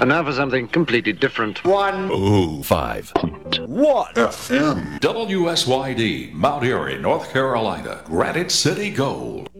And now for something completely different. 105. What? FM. WSYD, Mount Airy, North Carolina. Granite City Gold.